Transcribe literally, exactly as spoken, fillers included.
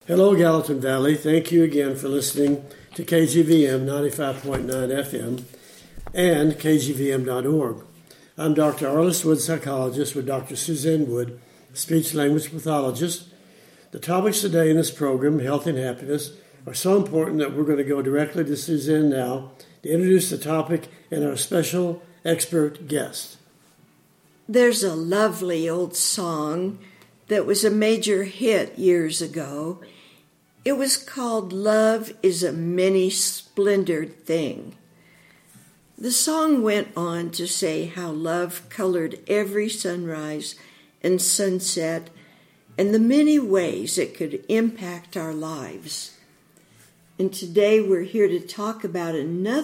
Hello, Gallatin Valley. Thank you again for listening to K G V M ninety-five point nine F M and K G V M dot org. I'm Doctor Arliss Wood, psychologist, with Doctor Suzanne Wood, speech-language pathologist. The topics today in this program, health and happiness, are so important that we're going to go directly to Suzanne now to introduce the topic and our special expert guest. There's a lovely old song that was a major hit years ago. It was called "Love is a Many-Splendored Thing." The song went on to say how love colored every sunrise and sunset and the many ways it could impact our lives. And today we're here to talk about another